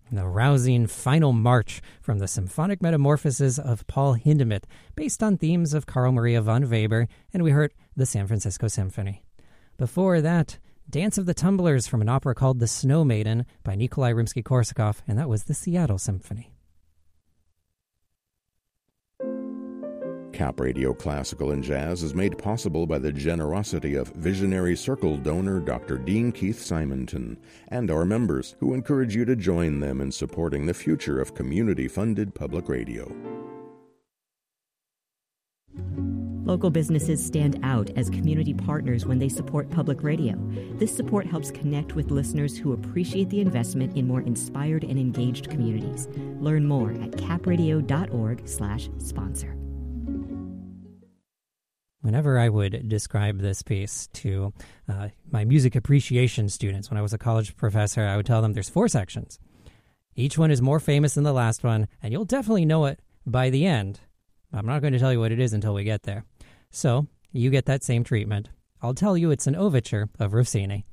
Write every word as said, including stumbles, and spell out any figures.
The rousing final march from the symphonic metamorphoses of Paul Hindemith, based on themes of Carl Maria von Weber, and we heard the San Francisco Symphony. Before that, Dance of the Tumblers from an opera called The Snow Maiden by Nikolai Rimsky-Korsakov, and that was the Seattle Symphony. Cap Radio Classical and Jazz is made possible by the generosity of Visionary Circle donor Doctor Dean Keith Simonton and our members, who encourage you to join them in supporting the future of community-funded public radio. Local businesses stand out as community partners when they support public radio. This support helps connect with listeners who appreciate the investment in more inspired and engaged communities. Learn more at capradio.org slash sponsor. Whenever I would describe this piece to uh, my music appreciation students when I was a college professor, I would tell them there's four sections. Each one is more famous than the last one, and you'll definitely know it by the end. I'm not going to tell you what it is until we get there. So, you get that same treatment. I'll tell you it's an overture of Rossini.